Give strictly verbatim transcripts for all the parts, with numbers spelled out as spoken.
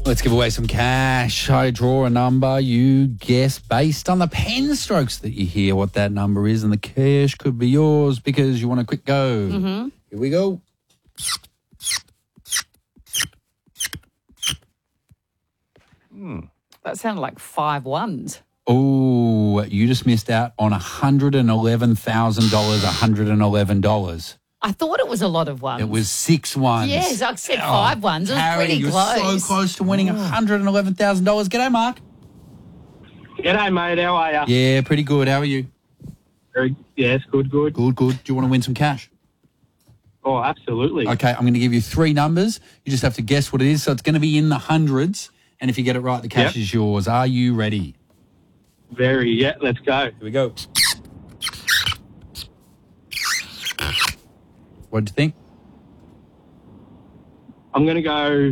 Let's give away some cash. I draw a number. You guess based on the pen strokes that you hear what that number is, and the cash could be yours because you want a quick go. Mm-hmm. Here we go. Hmm. That sounded like five ones. Oh, you just missed out on one hundred eleven thousand dollars, one hundred eleven dollars. I thought it was a lot of ones. It was six ones. Yes, I said five Oh, ones. It was Harry, pretty you're close. so close to winning one hundred eleven thousand dollars. G'day, Mark. G'day, mate. How are you? Yeah, pretty good. How are you? Very, yes, good, good. Good, good. Do you want to win some cash? Oh, absolutely. Okay, I'm going to give you three numbers. You just have to guess what it is. So it's going to be in the hundreds. And if you get it right, the cash Yep. is yours. Are you ready? Very, yeah, let's go. Here we go. What do you think? I'm going to go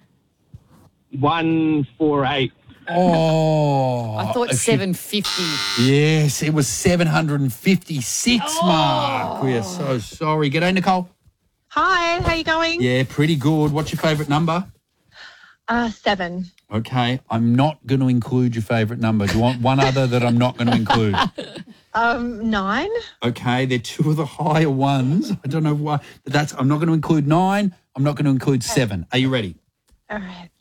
one four eight. Oh. I thought if you- seven fifty. Yes, it was seven hundred fifty-six, Oh. Mark. We are so sorry. G'day, Nicole. Hi, how you going? Yeah, pretty good. What's your favourite number? Uh, seven. Okay, I'm not going to include your favourite number. Do you want one other that I'm not going to include? Um, nine. Okay, they're two of the higher ones. I don't know why. But that's. I'm not going to include nine. I'm not going to include seven. Are you ready? All right.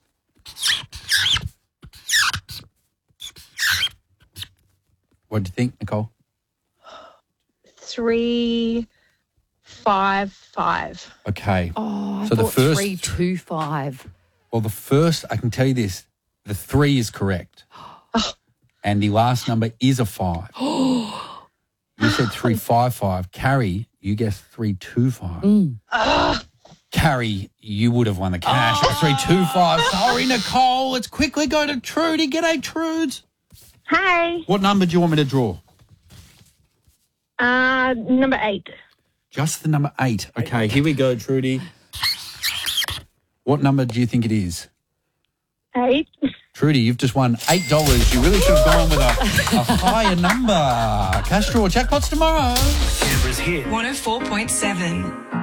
What do you think, Nicole? Three, five, five. Okay. Oh, I So the thought first- three, two, five. Well, the first, I can tell you this, the three is correct. And the last number is a five. You said three, five, five. Carrie, you guessed three, two, five. Carrie, you would have won the cash. Three, two, five. Sorry, Nicole. Let's quickly go to Trudy. G'day, Trudes. Hey. What number do you want me to draw? Uh, number eight. Just the number eight. Okay, here we go, Trudy. What number do you think it is? Eight. Trudy, you've just won eight dollars. You really should have gone with a, a higher number. Cash draw jackpots tomorrow. Canberra's hit. one oh four point seven.